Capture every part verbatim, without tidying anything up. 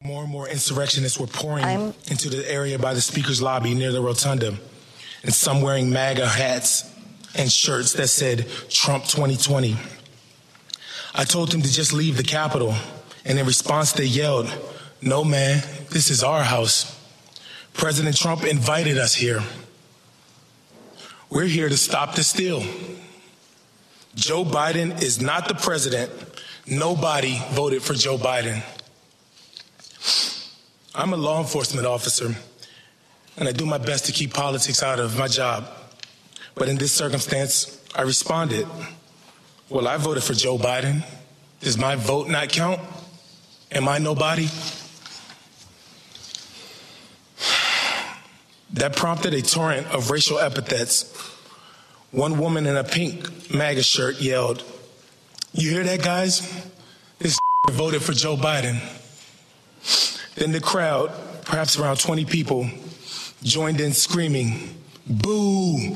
More and more insurrectionists were pouring I'm... into the area by the speaker's lobby near the rotunda, and some wearing MAGA hats and shirts that said Trump twenty twenty. I told them to just leave the Capitol, and in response they yelled, "No, man, this is our house. President Trump invited us here. We're here to stop the steal. Joe Biden is not the president. Nobody voted for Joe Biden." I'm a law enforcement officer, and I do my best to keep politics out of my job. But in this circumstance, I responded, "Well, I voted for Joe Biden. Does my vote not count? Am I nobody?" That prompted a torrent of racial epithets. One woman in a pink MAGA shirt yelled, "You hear that, guys? This voted for Joe Biden." Then the crowd, perhaps around twenty people, joined in screaming, "Boo!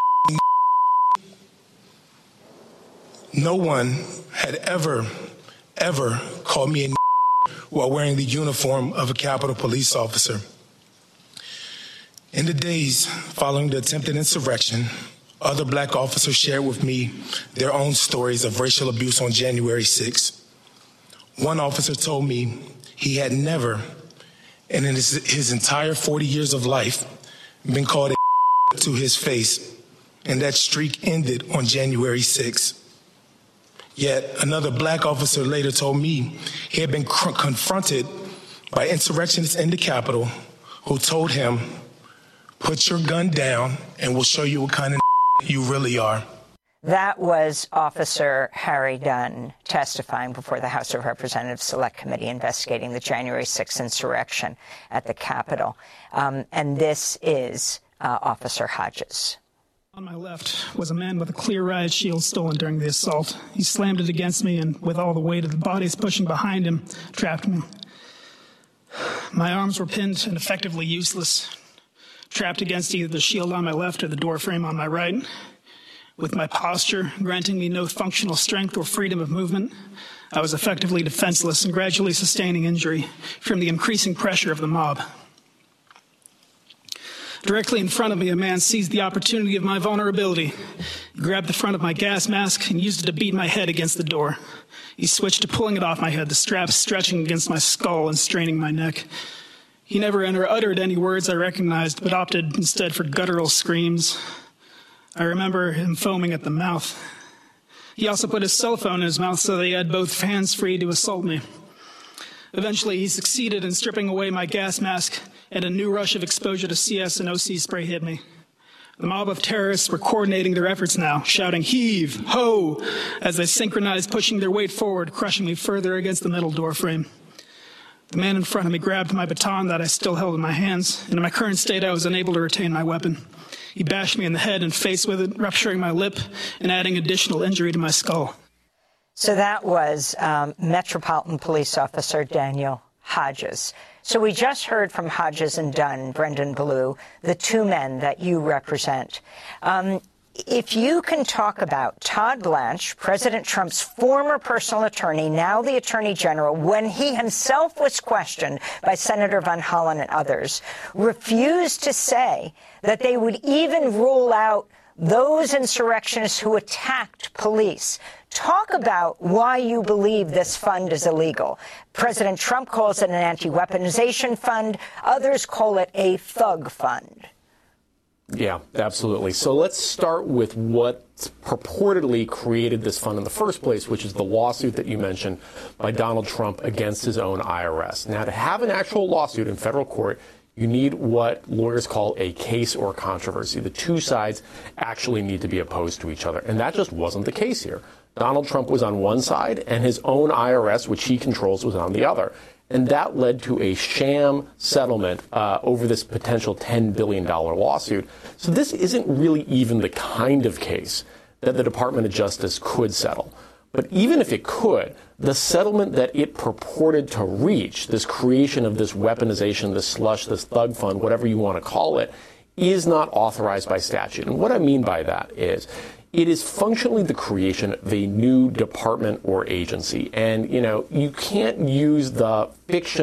No one had ever, ever called me a while wearing the uniform of a Capitol Police officer. In the days following the attempted insurrection, other black officers shared with me their own stories of racial abuse on January sixth. One officer told me he had never, and in his, his entire forty years of life, been called a to his face, and that streak ended on January sixth. Yet another black officer later told me he had been cr- confronted by insurrectionists in the Capitol who told him, "Put your gun down and we'll show you what kind of you really are." That was Officer Harry Dunn testifying before the House of Representatives Select Committee investigating the January sixth insurrection at the Capitol. Um, and this is uh, Officer Hodges. On my left was a man with a clear riot shield stolen during the assault. He slammed it against me and, with all the weight of the bodies pushing behind him, trapped me. My arms were pinned and effectively useless, trapped against either the shield on my left or the door frame on my right. With my posture granting me no functional strength or freedom of movement, I was effectively defenseless and gradually sustaining injury from the increasing pressure of the mob. Directly in front of me, a man seized the opportunity of my vulnerability. He grabbed the front of my gas mask and used it to beat my head against the door. He switched to pulling it off my head, the straps stretching against my skull and straining my neck. He never uttered any words I recognized, but opted instead for guttural screams. I remember him foaming at the mouth. He also put his cell phone in his mouth so that he had both hands free to assault me. Eventually, he succeeded in stripping away my gas mask, and a new rush of exposure to C S and O C spray hit me. The mob of terrorists were coordinating their efforts now, shouting "heave, ho," as they synchronized, pushing their weight forward, crushing me further against the metal door frame. The man in front of me grabbed my baton that I still held in my hands, and in my current state, I was unable to retain my weapon. He bashed me in the head and face with it, rupturing my lip and adding additional injury to my skull. So that was um, Metropolitan Police Officer Daniel Hodges. So we just heard from Hodges and Dunn, Brendan Ballou, the two men that you represent. Um, if you can talk about Todd Blanche, President Trump's former personal attorney, now the Attorney General, when he himself was questioned by Senator Van Hollen and others, refused to say that they would even rule out those insurrectionists who attacked police. Talk about why you believe this fund is illegal. President Trump calls it an anti-weaponization fund. Others call it a thug fund. Yeah, absolutely. So let's start with what purportedly created this fund in the first place, which is the lawsuit that you mentioned by Donald Trump against his own I R S. Now, to have an actual lawsuit in federal court, you need what lawyers call a case or controversy. The two sides actually need to be opposed to each other, and that just wasn't the case here. Donald Trump was on one side, and his own I R S, which he controls, was on the other. And that led to a sham settlement uh, over this potential ten billion dollars lawsuit. So this isn't really even the kind of case that the Department of Justice could settle. But even if it could, the settlement that it purported to reach, this creation of this weaponization, this slush, this thug fund, whatever you want to call it, is not authorized by statute. And what I mean by that is it is functionally the creation of a new department or agency. And, you know, you can't use the fiction